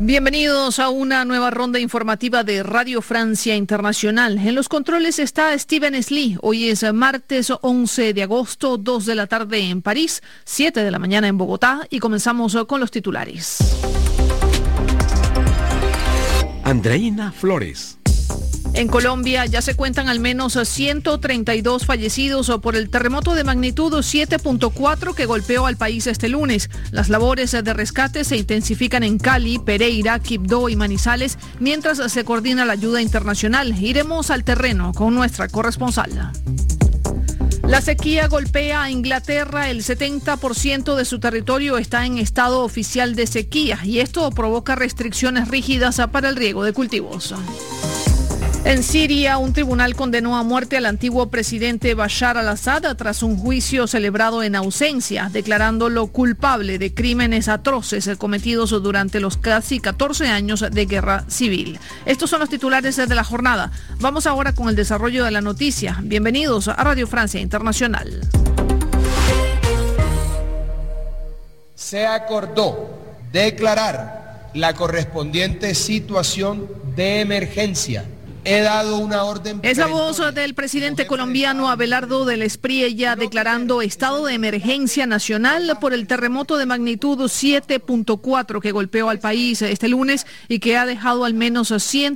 Bienvenidos a una nueva ronda informativa de Radio Francia Internacional. En los controles está Steven Slee. Hoy es martes 11 de agosto, 2 de la tarde en París, 7 de la mañana en Bogotá y comenzamos con los titulares. Andreina Flores. En Colombia ya se cuentan al menos 132 fallecidos por el terremoto de magnitud 7.4 que golpeó al país este lunes. Las labores de rescate se intensifican en Cali, Pereira, Quibdó y Manizales, mientras se coordina la ayuda internacional. Iremos al terreno con nuestra corresponsal. La sequía golpea a Inglaterra. El 70% de su territorio está en estado oficial de sequía y esto provoca restricciones rígidas para el riego de cultivos. En Siria, un tribunal condenó a muerte al antiguo presidente Bashar al-Assad tras un juicio celebrado en ausencia, declarándolo culpable de crímenes atroces cometidos durante los casi 14 años de guerra civil. Estos son los titulares de la jornada. Vamos ahora con el desarrollo de la noticia. Bienvenidos a Radio Francia Internacional. Se acordó declarar la correspondiente situación de emergencia. He dado una orden. Es la voz del presidente colombiano Abelardo del Espriella declarando estado de emergencia nacional por el terremoto de magnitud 7.4 que golpeó al país este lunes y que ha dejado al menos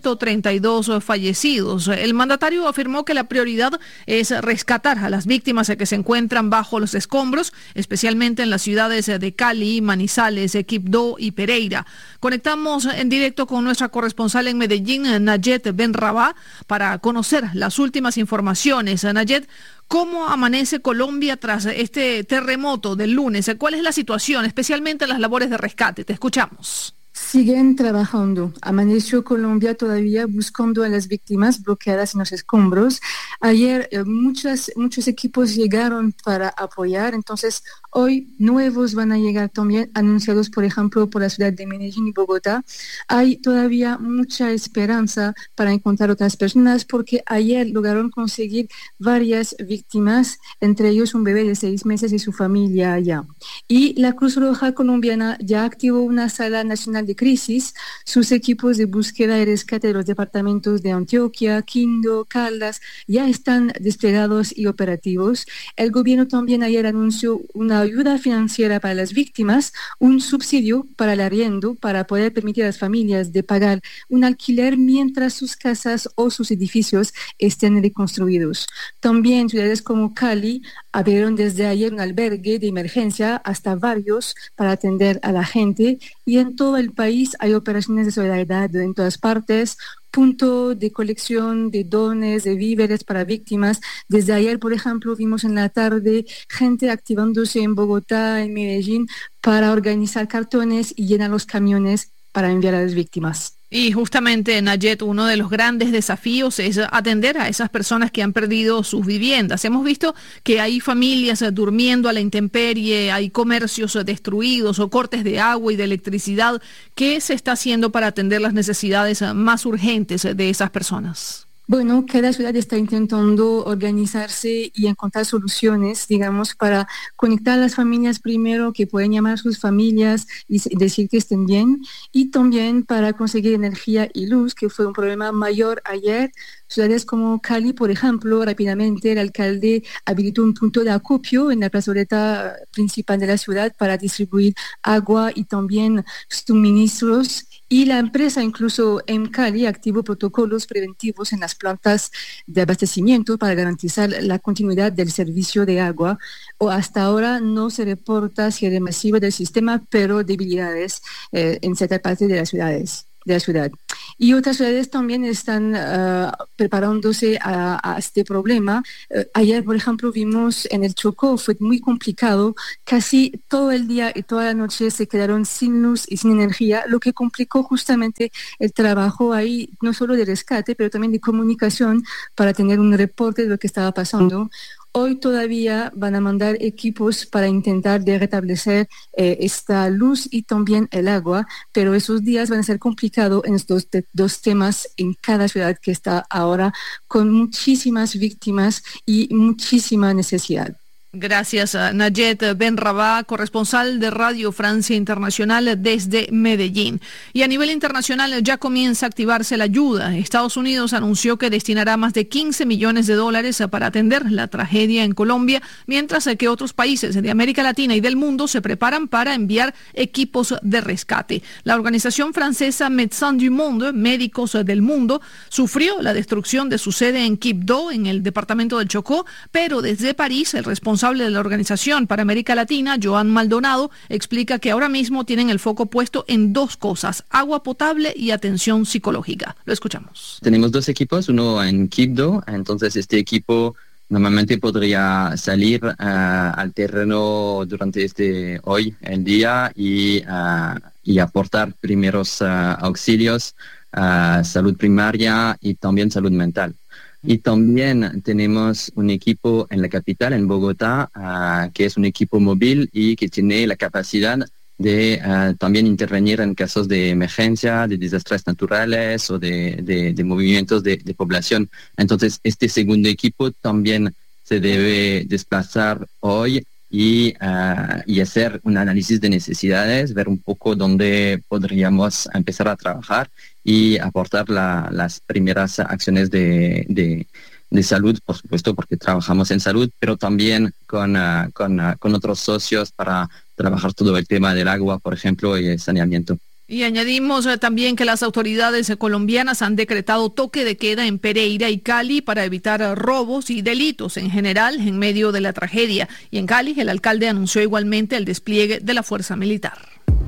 132 fallecidos. El mandatario afirmó que la prioridad es rescatar a las víctimas que se encuentran bajo los escombros, especialmente en las ciudades de Cali, Manizales, Quibdó y Pereira. Conectamos en directo con nuestra corresponsal en Medellín, Nayet Benrabá, para conocer las últimas informaciones. Nayet, ¿cómo amanece Colombia tras este terremoto del lunes? ¿Cuál es la situación, especialmente las labores de rescate? Te escuchamos. Siguen trabajando. Amaneció Colombia todavía buscando a las víctimas bloqueadas en los escombros. Ayer muchos equipos llegaron para apoyar, entonces hoy nuevos van a llegar también, anunciados por ejemplo por la ciudad de Medellín y Bogotá. Hay todavía mucha esperanza para encontrar otras personas porque ayer lograron conseguir varias víctimas, entre ellos un bebé de 6 meses y su familia allá. Y la Cruz Roja colombiana ya activó una sala nacional de crisis. Sus equipos de búsqueda y rescate de los departamentos de Antioquia, Quindío, Caldas ya están desplegados y operativos. El gobierno también ayer anunció una ayuda financiera para las víctimas, un subsidio para el arriendo para poder permitir a las familias de pagar un alquiler mientras sus casas o sus edificios estén reconstruidos. También ciudades como Cali abrieron desde ayer un albergue de emergencia, hasta varios, para atender a la gente, y en todo el país hay operaciones de solidaridad en todas partes, punto de colección de dones, de víveres para víctimas. Desde ayer, por ejemplo, vimos en la tarde gente activándose en Bogotá, en Medellín, para organizar cartones y llenar los camiones para enviar a las víctimas. Y justamente, Nayet, uno de los grandes desafíos es atender a esas personas que han perdido sus viviendas. Hemos visto que hay familias durmiendo a la intemperie, hay comercios destruidos o cortes de agua y de electricidad. ¿Qué se está haciendo para atender las necesidades más urgentes de esas personas? Bueno, cada ciudad está intentando organizarse y encontrar soluciones, digamos, para conectar a las familias primero, que pueden llamar a sus familias y decir que estén bien, y también para conseguir energía y luz, que fue un problema mayor ayer. Ciudades como Cali, por ejemplo, rápidamente el alcalde habilitó un punto de acopio en la plazoleta principal de la ciudad para distribuir agua y también suministros. Y la empresa incluso en Cali activó protocolos preventivos en las plantas de abastecimiento para garantizar la continuidad del servicio de agua. O hasta ahora no se reporta cierre masivo del sistema, pero debilidades en cierta parte de las ciudades. De la ciudad. Y otras ciudades también están preparándose a este problema. Ayer, por ejemplo, vimos en el Chocó, fue muy complicado, casi todo el día y toda la noche se quedaron sin luz y sin energía, lo que complicó justamente el trabajo ahí, no solo de rescate, pero también de comunicación para tener un reporte de lo que estaba pasando. Hoy todavía van a mandar equipos para intentar de restablecer esta luz y también el agua, pero esos días van a ser complicados en estos dos temas en cada ciudad que está ahora con muchísimas víctimas y muchísima necesidad. Gracias a Nayet Benrabá, corresponsal de Radio Francia Internacional desde Medellín. Y a nivel internacional ya comienza a activarse la ayuda. Estados Unidos anunció que destinará más de $15 millones para atender la tragedia en Colombia, mientras que otros países de América Latina y del mundo se preparan para enviar equipos de rescate. La organización francesa Médecins du Monde, Médicos del Mundo, sufrió la destrucción de su sede en Quibdó, en el departamento del Chocó, pero desde París el responsable de la organización para América Latina, Joan Maldonado, explica que ahora mismo tienen el foco puesto en dos cosas: agua potable y atención psicológica. Lo escuchamos. Tenemos dos equipos, uno en Quibdó, entonces este equipo normalmente podría salir al terreno durante hoy, el día, y aportar primeros auxilios, salud primaria y también salud mental. Y también tenemos un equipo en la capital, en Bogotá, que es un equipo móvil y que tiene la capacidad de también intervenir en casos de emergencia, de desastres naturales o de movimientos de población. Entonces, este segundo equipo también se debe desplazar hoy y hacer un análisis de necesidades, ver un poco dónde podríamos empezar a trabajar y aportar las primeras acciones de salud, por supuesto, porque trabajamos en salud, pero también con otros socios para trabajar todo el tema del agua, por ejemplo, y el saneamiento. Y añadimos también que las autoridades colombianas han decretado toque de queda en Pereira y Cali para evitar robos y delitos en general en medio de la tragedia. Y en Cali, el alcalde anunció igualmente el despliegue de la fuerza militar.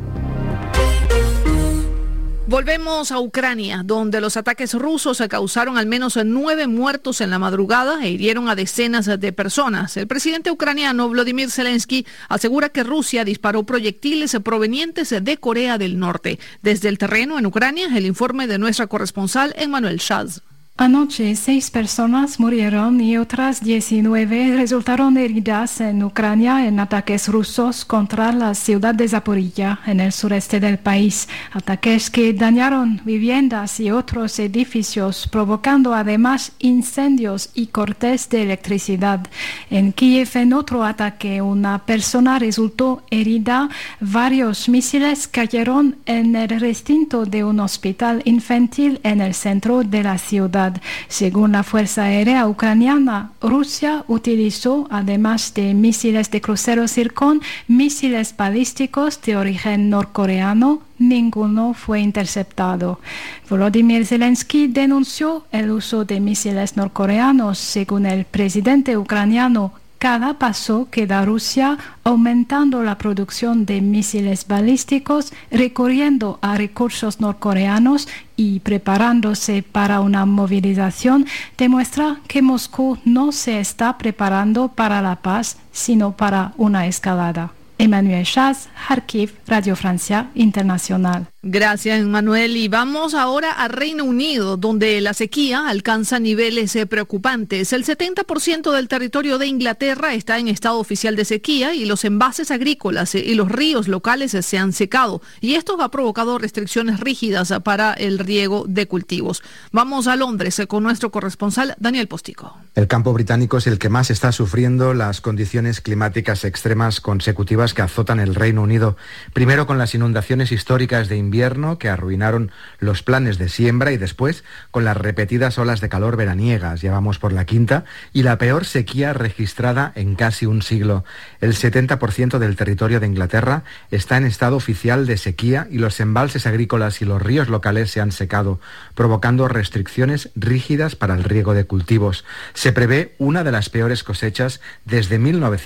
Volvemos a Ucrania, donde los ataques rusos causaron al menos 9 muertos en la madrugada e hirieron a decenas de personas. El presidente ucraniano Volodymyr Zelensky asegura que Rusia disparó proyectiles provenientes de Corea del Norte. Desde el terreno en Ucrania, el informe de nuestra corresponsal Emmanuel Schaz. Anoche 6 personas murieron y otras 19 resultaron heridas en Ucrania en ataques rusos contra la ciudad de Zaporilla, en el sureste del país. Ataques que dañaron viviendas y otros edificios, provocando además incendios y cortes de electricidad. En Kiev, en otro ataque, una persona resultó herida. Varios misiles cayeron en el recinto de un hospital infantil en el centro de la ciudad. Según la Fuerza Aérea Ucraniana, Rusia utilizó, además de misiles de crucero Zircon, misiles balísticos de origen norcoreano. Ninguno fue interceptado. Volodymyr Zelensky denunció el uso de misiles norcoreanos. Según el presidente ucraniano, cada paso que da Rusia aumentando la producción de misiles balísticos, recurriendo a recursos norcoreanos y preparándose para una movilización, demuestra que Moscú no se está preparando para la paz, sino para una escalada. Emmanuel Schaz, Kharkiv, Radio Francia Internacional. Gracias, Manuel. Y vamos ahora a Reino Unido, donde la sequía alcanza niveles preocupantes. El 70% del territorio de Inglaterra está en estado oficial de sequía y los envases agrícolas y los ríos locales se han secado. Y esto ha provocado restricciones rígidas para el riego de cultivos. Vamos a Londres con nuestro corresponsal Daniel Postigo. El campo británico es el que más está sufriendo las condiciones climáticas extremas consecutivas que azotan el Reino Unido. Primero con las inundaciones históricas de invierno que arruinaron los planes de siembra y después con las repetidas olas de calor veraniegas. Ya vamos por la quinta y la peor sequía registrada en casi un siglo. El 70% del territorio de Inglaterra está en estado oficial de sequía y los embalses agrícolas y los ríos locales se han secado, provocando restricciones rígidas para el riego de cultivos. Se prevé una de las peores cosechas desde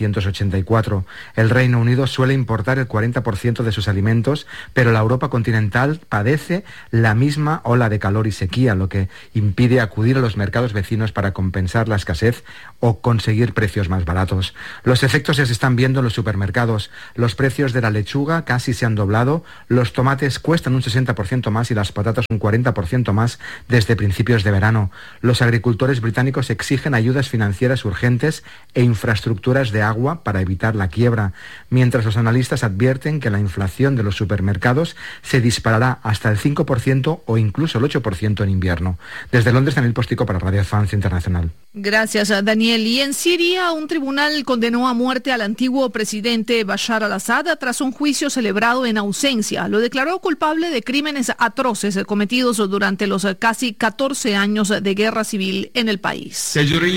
1984. El Reino Unido suele importar el 40% de sus alimentos, pero la Europa continental padece la misma ola de calor y sequía, lo que impide acudir a los mercados vecinos para compensar la escasez o conseguir precios más baratos. Los efectos ya se están viendo en los supermercados. Los precios de la lechuga casi se han doblado, los tomates cuestan un 60% más y las patatas un 40% más desde principios de verano. Los agricultores británicos exigen ayudas financieras urgentes e infraestructuras de agua para evitar la quiebra, mientras los analistas advierten que la inflación de los supermercados se disparará hasta el 5% o incluso el 8% en invierno. Desde Londres, Daniel Postico para Radio France Internacional. Gracias, Daniel. Y en Siria, un tribunal condenó a muerte al antiguo presidente Bashar al-Assad tras un juicio celebrado en ausencia. Lo declaró culpable de crímenes atroces cometidos durante los casi 14 años de guerra civil en el país.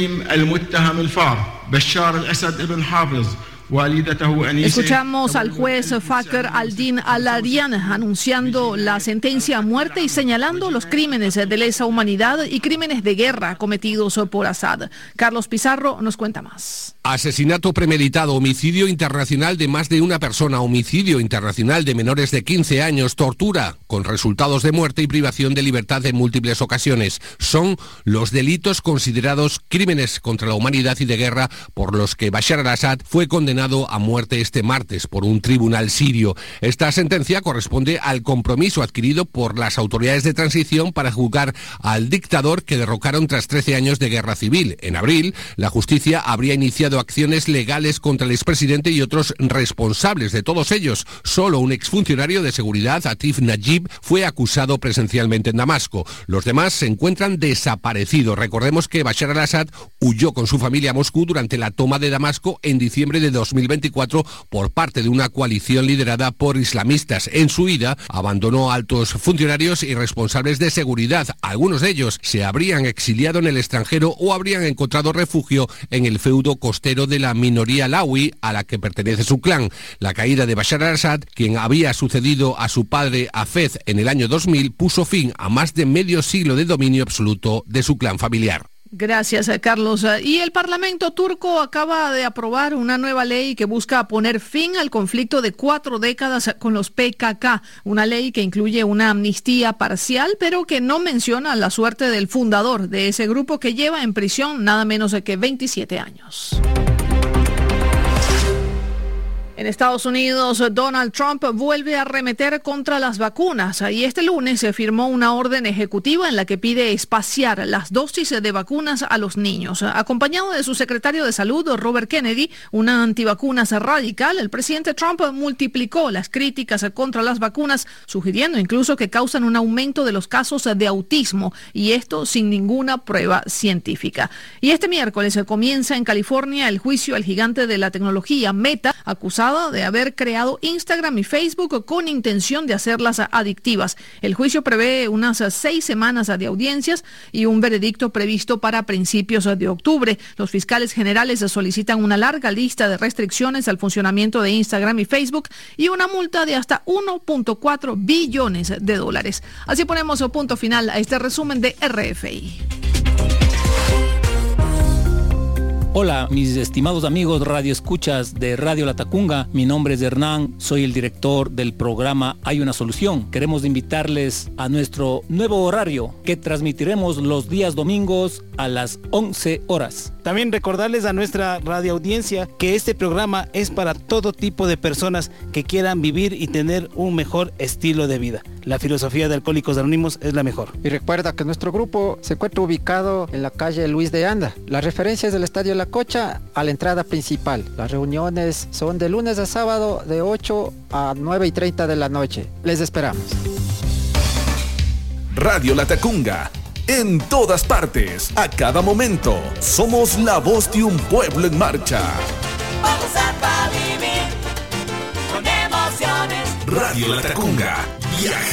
Escuchamos al juez Fakr al-Din al-Arian anunciando la sentencia a muerte y señalando los crímenes de lesa humanidad y crímenes de guerra cometidos por Assad. Carlos Pizarro nos cuenta más. Asesinato premeditado, homicidio internacional de más de una persona, homicidio internacional de menores de 15 años, tortura con resultados de muerte y privación de libertad en múltiples ocasiones. Son los delitos considerados crímenes contra la humanidad y de guerra por los que Bashar al-Assad fue condenado a muerte este martes por un tribunal sirio. Esta sentencia corresponde al compromiso adquirido por las autoridades de transición para juzgar al dictador que derrocaron tras 13 años de guerra civil. En abril, la justicia habría iniciado acciones legales contra el expresidente y otros responsables. De todos ellos, solo un exfuncionario de seguridad, Atif Najib, fue acusado presencialmente en Damasco. Los demás se encuentran desaparecidos. Recordemos que Bashar al-Assad huyó con su familia a Moscú durante la toma de Damasco en diciembre de 2024 por parte de una coalición liderada por islamistas. En su huida, abandonó a altos funcionarios y responsables de seguridad. Algunos de ellos se habrían exiliado en el extranjero o habrían encontrado refugio en el feudo costero de la minoría alawi a la que pertenece su clan. La caída de Bashar al-Assad, quien había sucedido a su padre Hafez en el año 2000, puso fin a más de medio siglo de dominio absoluto de su clan familiar. Gracias, Carlos. Y el Parlamento turco acaba de aprobar una nueva ley que busca poner fin al conflicto de 4 décadas con los PKK. Una ley que incluye una amnistía parcial, pero que no menciona la suerte del fundador de ese grupo que lleva en prisión nada menos que 27 años. En Estados Unidos, Donald Trump vuelve a arremeter contra las vacunas y este lunes se firmó una orden ejecutiva en la que pide espaciar las dosis de vacunas a los niños. Acompañado de su secretario de Salud, Robert Kennedy, una antivacunas radical, el presidente Trump multiplicó las críticas contra las vacunas, sugiriendo incluso que causan un aumento de los casos de autismo, y esto sin ninguna prueba científica. Y este miércoles comienza en California el juicio al gigante de la tecnología Meta, acusado de haber creado Instagram y Facebook con intención de hacerlas adictivas. El juicio prevé unas 6 semanas de audiencias y un veredicto previsto para principios de octubre. Los fiscales generales solicitan una larga lista de restricciones al funcionamiento de Instagram y Facebook y una multa de hasta $1.4 billones. Así ponemos punto final a este resumen de RFI. Hola, mis estimados amigos radioescuchas de Radio Latacunga. Mi nombre es Hernán, soy el director del programa Hay una Solución. Queremos invitarles a nuestro nuevo horario que transmitiremos los días domingos a las 11 horas. También recordarles a nuestra radioaudiencia que este programa es para todo tipo de personas que quieran vivir y tener un mejor estilo de vida. La filosofía de Alcohólicos Anónimos es la mejor. Y recuerda que nuestro grupo se encuentra ubicado en la calle Luis de Anda. La referencia es del Estadio La Cocha a la entrada principal. Las reuniones son de lunes a sábado de 8 a 9:30 de la noche. Les esperamos. Radio Latacunga. En todas partes, a cada momento, somos la voz de un pueblo en marcha. Vamos a vivir con emociones. Radio Latacunga, viaja.